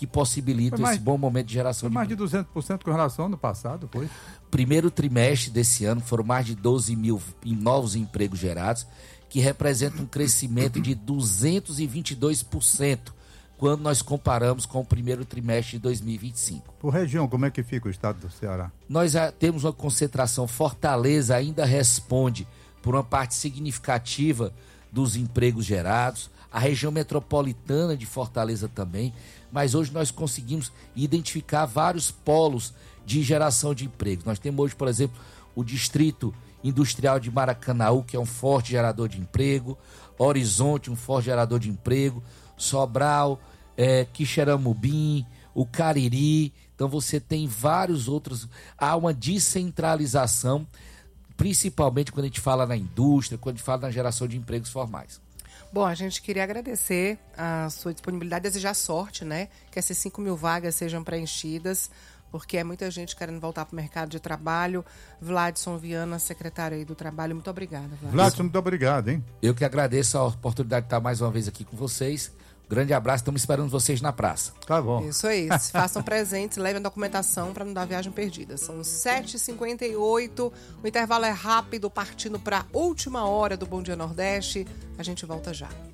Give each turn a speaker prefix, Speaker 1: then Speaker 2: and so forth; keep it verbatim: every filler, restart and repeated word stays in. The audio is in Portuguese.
Speaker 1: que possibilitam
Speaker 2: mais,
Speaker 1: esse bom momento de geração
Speaker 2: foi
Speaker 1: de
Speaker 2: mais de
Speaker 1: emprego.
Speaker 2: duzentos por cento com relação ao ano passado, foi?
Speaker 1: Primeiro trimestre desse ano foram mais de doze mil novos empregos gerados, que representa um crescimento de duzentos e vinte e dois por cento quando nós comparamos com o primeiro trimestre de dois mil e vinte e cinco.
Speaker 2: Por região, como é que fica o estado do Ceará?
Speaker 1: Nós ah, temos uma concentração. Fortaleza ainda responde por uma parte significativa dos empregos gerados, a região metropolitana de Fortaleza também, mas hoje nós conseguimos identificar vários polos de geração de empregos. Nós temos hoje, por exemplo, o Distrito Industrial de Maracanaú, que é um forte gerador de emprego, Horizonte, um forte gerador de emprego, Sobral, é, Quixeramobim, o Cariri. Então você tem vários outros. Há uma descentralização, principalmente quando a gente fala na indústria, quando a gente fala na geração de empregos formais.
Speaker 3: Bom, a gente queria agradecer a sua disponibilidade, desejar sorte, né? Que essas cinco mil vagas sejam preenchidas, porque é muita gente querendo voltar para o mercado de trabalho. Vladson Viana, secretário aí do Trabalho, muito obrigada, Vladson.
Speaker 2: Vladson, muito obrigado, hein?
Speaker 1: Eu que agradeço a oportunidade de estar mais uma vez aqui com vocês. Grande abraço, estamos esperando vocês na praça.
Speaker 2: Tá bom.
Speaker 3: Isso aí, se façam presentes, levem a documentação para não dar viagem perdida. São sete e cinquenta e oito, o intervalo é rápido, partindo para a última hora do Bom Dia Nordeste. A gente volta já.